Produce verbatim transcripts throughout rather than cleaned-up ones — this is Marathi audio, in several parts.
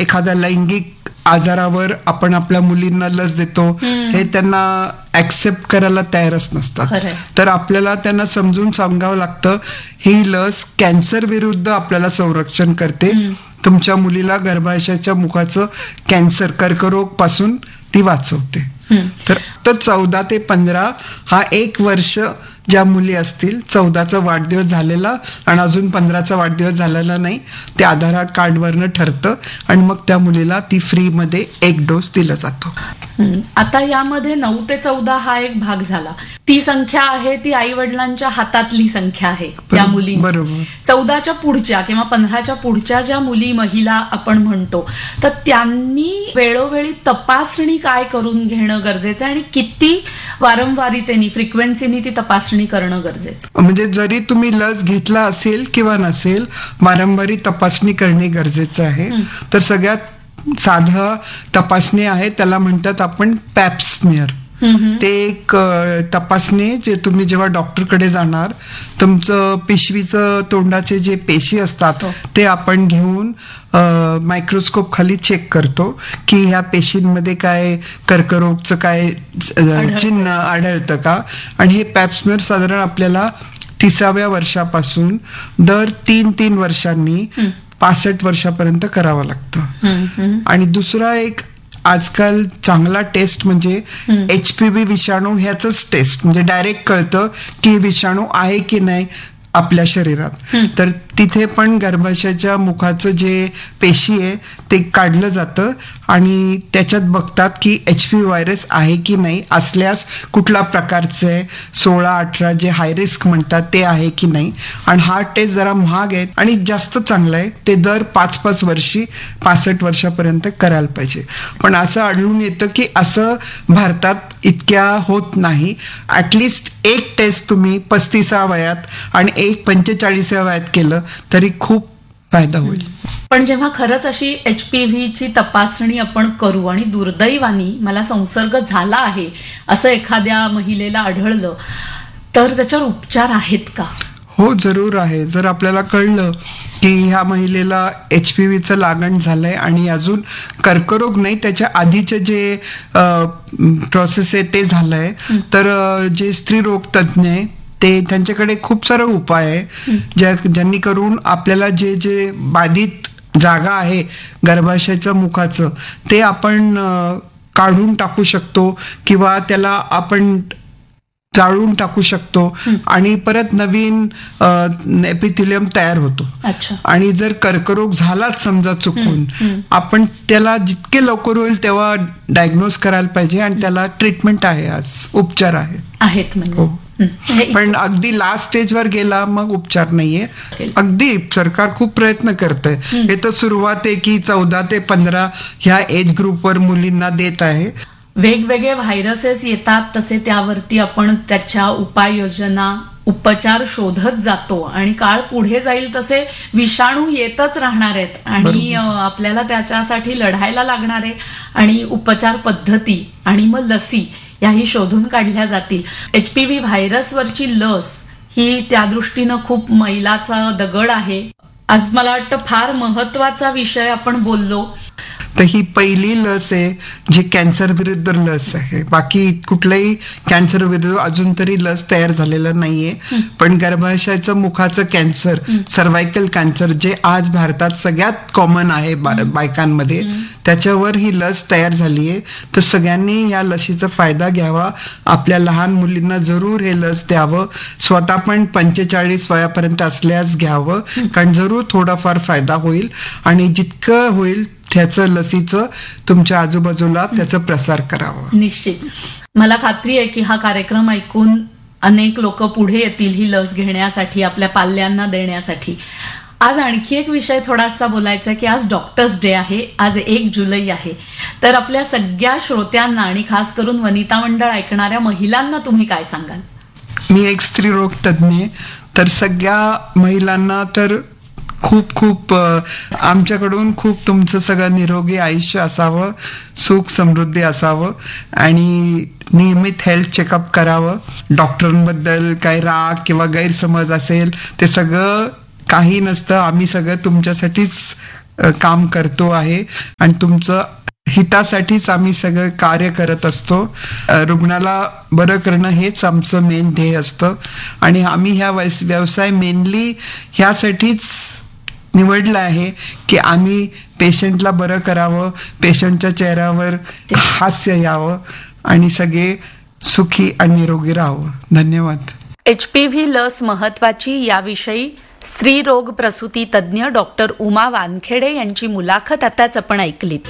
एखाद्या लैंगिक आजारावर आपण आपल्या मुलींना लस देतो हे त्यांना ऍक्सेप्ट करायला तयारच नसतात. तर आपल्याला त्यांना समजून सांगावं लागतं ही लस कॅन्सर विरुद्ध आपल्याला संरक्षण करते. तुमच्या मुलीला गर्भाशयाच्या मुखाचं कॅन्सर कर्करोग पासून ती वाचवते. तर चौदा ते पंधरा हा एक वर्ष ज्या मुली असतील, चौदाचा वाढदिवस झालेला आणि अजून पंधराचा वाढदिवस झालेला नाही, ते आधार कार्डवरनं ठरतं आणि मग त्या मुलीला ती फ्री मध्ये एक डोस दिला जातो. आता यामध्ये नऊ ते चौदा हा एक भाग झाला. ती संख्या आहे ती आई वडिलांच्या हातातली संख्या आहे त्या मुली. बरोबर. चौदाच्या पुढच्या किंवा पंधराच्या पुढच्या ज्या मुली महिला आपण म्हणतो, तर त्यांनी वेळोवेळी तपासणी काय करून घेणं गरजेचं आहे आणि किती वारंवारितेने फ्रिक्वेन्सीनी ती तपासणी करणं गरजेचं? म्हणजे जरी तुम्ही लस घेतला असेल किंवा नसेल, वारंवारी तपासणी करणे गरजेचं आहे. तर सगळ्यात साधं तपासणी आहे, त्याला म्हणतात आपण पॅप स्मिअर. ते एक तपासणी जे तुम्ही जेव्हा डॉक्टरकडे जाणार, तुमचं पिशवीचं तोंडाचे जे पेशी असतात ते आपण घेऊन मायक्रोस्कोप खाली चेक करतो की ह्या पेशींमध्ये काय कर्करोगचं काय चिन्ह आढळतं का. आणि हे पॅप स्मिअर साधारण आपल्याला तिसाव्या वर्षापासून दर तीन तीन वर्षांनी पासष्ट वर्षापर्यंत करावं लागतं. आणि दुसरा एक आजकाल चांगला टेस्ट म्हणजे एच पी व्ही विषाणू ह्याच टेस्ट, म्हणजे डायरेक्ट कळतं की विषाणू आहे की नाही आपल्या शरीरात. तर तिथे पण गर्भाशयाच्या मुखाचं जे पेशी आहे ते काढलं जातं आणि त्याच्यात बघतात की एच पी व्ही व्हायरस आहे की नाही, असल्यास कुठल्या प्रकारचं आहे, सोळा अठरा जे हाय रिस्क म्हणतात ते आहे की नाही. आणि हा टेस्ट जरा महाग आहे आणि जास्त चांगला आहे, ते दर पाच पाच वर्षी पासष्ट वर्षापर्यंत करायला पाहिजे. पण असं आढळून येतं की असं भारतात इतक्या होत नाही. ऍटलिस्ट एक टेस्ट तुम्ही पस्तीसा वयात आणि एक पंचेचाळीसव्या वयात केलं तरी खूप फायदा होईल. पण जेव्हा खरंच अशी एच पी व्ही ची तपासणी आपण करू आणि दुर्दैवाने मला संसर्ग झाला आहे असं एखाद्या महिलेला आढळलं, तर त्याच्यावर उपचार आहेत का? हो, जरूर आहे. जर आपल्याला कळलं की ह्या महिलेला एच पी व्हीचं लागण झालंय आणि अजून कर्करोग नाही, त्याच्या आधीचे जे प्रोसेस आहे ते झालंय, तर जे स्त्रीरोग तज्ज्ञ आहे ते त्यांच्याकडे खूप सारे उपाय आहे ज्या ज्यांनी करून आपल्याला जे जे बाधित जागा आहे गर्भाशयाच्या मुखाचं ते आपण काढून टाकू शकतो किंवा त्याला आपण जाळून टाकू शकतो आणि परत नवीन एपिथेलियम तयार होतो. आणि जर कर्करोग झालाच समजा चुकून, आपण त्याला जितके लवकर होईल तेव्हा डायग्नोज करायला पाहिजे आणि त्याला ट्रीटमेंट आहे, आज उपचार आहे आहेत. पण अगदी लास्ट स्टेजवर गेला मग उपचार नाहीये. अगदी सरकार खूप प्रयत्न करतंय. हे तर सुरुवात आहे की चौदा ते पंधरा ह्या एज ग्रुपवर मुलींना देत आहे. वेगवेगळे व्हायरसेस येतात तसे त्यावरती आपण त्याच्या उपाययोजना उपचार शोधत जातो आणि काळ पुढे जाईल तसे विषाणू येतच राहणार आहेत आणि आपल्याला त्याच्यासाठी लढायला लागणार आहे आणि उपचार पद्धती आणि मग लसी याही शोधून काढल्या जातील. एच पी व्ही व्हायरसवरची लस ही त्या दृष्टीनं खूप मैलाचा दगड आहे. आज मला वाटतं फार महत्वाचा विषय आपण बोललो. तर ही पहिली लस आहे जी कॅन्सर विरुद्ध लस आहे. बाकी कुठल्याही कॅन्सर विरुद्ध अजून तरी लस तयार झालेलं नाहीये. पण गर्भाशयाचं मुखाचं कॅन्सर, सर्वायकल कॅन्सर, जे आज भारतात सगळ्यात कॉमन आहे बायकांमध्ये, त्याच्यावर ही लस तयार झाली आहे. तर सगळ्यांनी या लसीचा फायदा घ्यावा. आपल्या लहान मुलींना जरूर हे लस द्यावं. स्वतः पण पंचेचाळीस वयापर्यंत असल्यास घ्यावं, कारण जरूर थोडाफार फायदा होईल आणि जितकं होईल त्याचं लसीचं तुमच्या आजूबाजूला त्याचा प्रसार करावा. निश्चित. मला खात्री आहे की हा कार्यक्रम ऐकून अनेक लोक पुढे येतील ही लस घेण्यासाठी, आपल्या पाल्यांना देण्यासाठी. आज आणखी एक विषय थोडासा बोलायचा आहे की आज डॉक्टर्स डे आहे, आज एक जुलै आहे. तर आपल्या सगळ्या श्रोत्यांना आणि खास करून वनिता मंडळ ऐकणाऱ्या महिलांना तुम्ही काय सांगाल? मी एक स्त्रीरोग तज्ज्ञ, तर सगळ्या महिलांना तर खूप खूप आमच्याकडून खूप तुमचं सगळं निरोगी आयुष्य असावं, सुख समृद्धी असावं आणि नियमित हेल्थ चेकअप करावं. डॉक्टरांबद्दल काही राग किंवा गैरसमज असेल ते सगळं काही नसतं. आम्ही सगळं तुमच्यासाठीच अ, काम करतो आहे आणि तुमचं हितासाठीच आम्ही सगळं कार्य करत असतो. अ, रुग्णाला बरं करणं हेच आमचं मेन ध्येय असतं आणि आम्ही ह्या व्यवस- व्यवसाय मेनली ह्यासाठीच निवडला आहे की आम्ही पेशंटला बरं करावं, पेशंटच्या चेहऱ्यावर हास्य यावं आणि सगळे सुखी आणि निरोगी राहावं. धन्यवाद. एच पी व्ही लस महत्वाची याविषयी स्त्रीरोग प्रसूती तज्ज्ञ डॉक्टर उमा वानखेडे यांची मुलाखत आताच आपण ऐकलीत.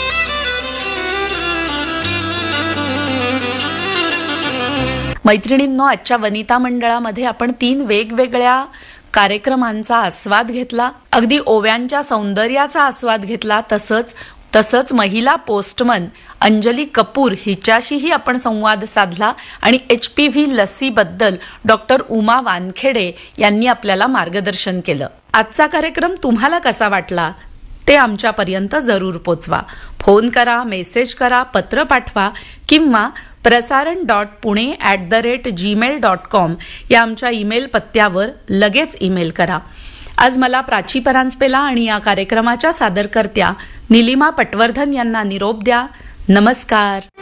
मैत्रिणींनो, आजच्या वनिता मंडळामध्ये आपण तीन वेगवेगळ्या कार्यक्रमांचा आस्वाद घेतला. अगदी ओव्यांच्या सौंदर्याचा आस्वाद घेतला. तसंच तसंच महिला पोस्टमन अंजली कपूर हिच्याशीही आपण संवाद साधला आणि H P V लसीबद्दल doctor Uma Wankhede यांनी आपल्याला मार्गदर्शन केलं. आजचा कार्यक्रम तुम्हाला कसा वाटला ते आमच्यापर्यंत जरूर पोचवा. फोन करा, मेसेज करा, पत्र पाठवा किंवा प्रसारण dot Pune at the rate Gmail dot com या आमच्या ईमेल पत्त्यावर लगेच ईमेल करा. आज मला प्राची परांजपेला आणि या कार्यक्रमाच्या सादरकर्त्या निलिमा पटवर्धन यांना निरोप द्या. नमस्कार.